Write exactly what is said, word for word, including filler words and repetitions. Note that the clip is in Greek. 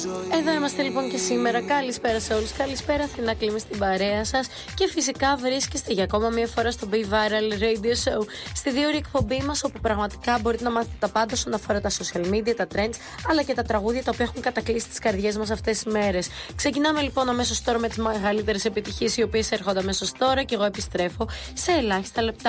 Εδώ είμαστε λοιπόν και σήμερα. Καλησπέρα σε όλους. Καλησπέρα Αθηνά Κλίμη στην παρέα σας. Και φυσικά βρίσκεστε για ακόμα μία φορά στο Be Viral Radio Show, στη δύο ώρη εκπομπή μας, όπου πραγματικά μπορείτε να μάθετε τα πάντα όσον αφορά τα social media, τα trends, αλλά και τα τραγούδια τα οποία έχουν κατακλείσει τις καρδιές μας αυτές τις μέρες. Ξεκινάμε λοιπόν αμέσως τώρα με τις μεγαλύτερες επιτυχίες, οι οποίες έρχονται αμέσως τώρα, και εγώ επιστρέφω σε ελάχιστα λεπτά.